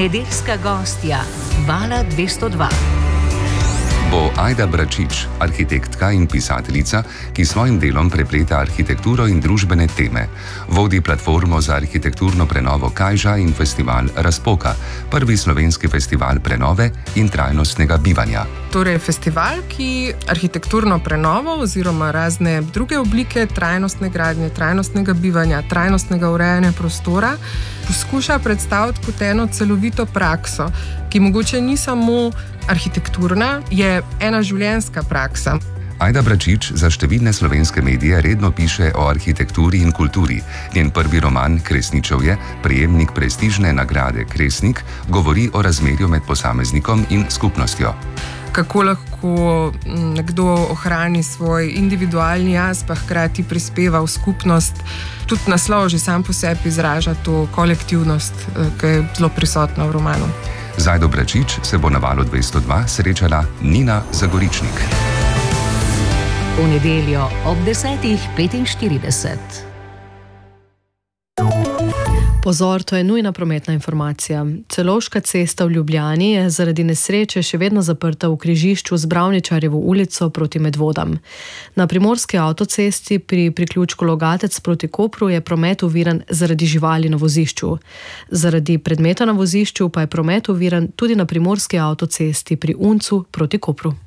Nedeljska gostja Vala 202. Bo Ajda Bračič, arhitektka in pisateljica, ki s svojim delom prepleta arhitekturo in družbene teme. Vodi platformo za arhitekturno prenovo Kajža in festival Razpoka, prvi slovenski festival prenove in trajnostnega bivanja. Torej festival, ki arhitekturno prenovo oziroma razne druge oblike trajnostne gradnje, trajnostnega bivanja, trajnostnega urejanja prostora poskuša predstaviti kot eno celovito prakso, ki mogoče ni samo arhitekturna, je ena življenjska praksa. Ajda Bračič za številne slovenske medije redno piše o arhitekturi in kulturi. Njen prvi roman Kresničevje, prejemnik prestižne nagrade Kresnik, govori o razmerju med posameznikom in skupnostjo. Kako lahko nekdo ohrani svoj individualni jaz, pa hkrati prispeva v skupnost. Tudi naslov že sam po sebi izraža to kolektivnost, ki je zelo prisotna v romanu. Z Ajdo Bračič se bo na Valu 202 srečala Nina Zagoričnik. V nedeljo ob 10:45. Pozor, to je nujna prometna informacija. Celovška cesta v Ljubljani je zaradi nesreče še vedno zaprta v križišču z Bravničarjevo ulico proti Medvodam. Na primorski avtocesti pri priključku Logatec proti Kopru je promet oviran zaradi živali na vozišču. Zaradi predmeta na vozišču pa je promet oviran tudi na primorski avtocesti pri Uncu proti Kopru.